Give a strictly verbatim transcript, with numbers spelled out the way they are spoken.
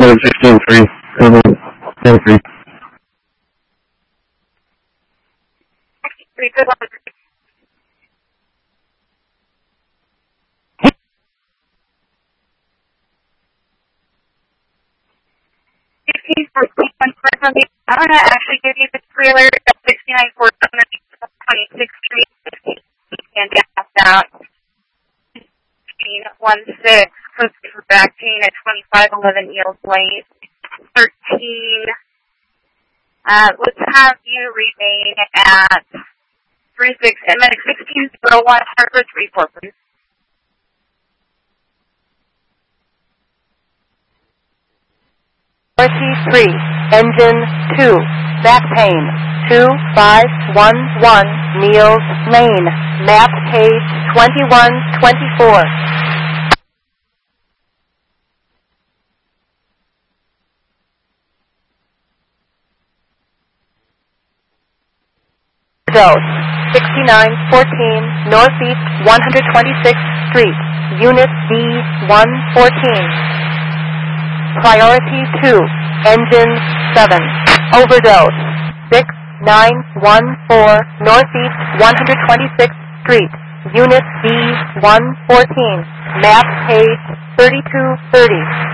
seven sixteen three. Cover ten three. Three, good one. Fifteen for one from the. I'm gonna actually give you the trailer at sixty-nine four twenty-sixth Street and gas out. One six for back pain at twenty-five eleven Eels Lane. Thirteen. Uh, let's have you remain at three six and medic sixteen zero one Harvard three four, please. three, engine two, back pain, two five one one, Niels Lane, map page twenty-one twenty-four. Dose, sixty-nine fourteen, Northeast one hundred twenty-sixth Street, Unit B one fourteen. Priority two, engine seven, overdose, six nine one four, Northeast one hundred twenty-sixth Street, Unit B one fourteen, map page thirty-two thirty.